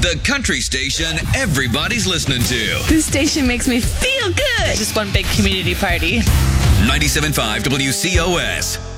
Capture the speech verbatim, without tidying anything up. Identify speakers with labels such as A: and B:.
A: The country station everybody's listening to.
B: This station makes me feel good.
C: Just one big community party.
A: ninety-seven point five W C O S.